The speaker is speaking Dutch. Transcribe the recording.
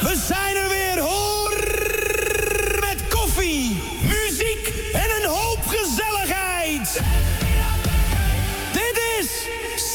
We zijn er weer, hoor! Met koffie, muziek en een hoop gezelligheid.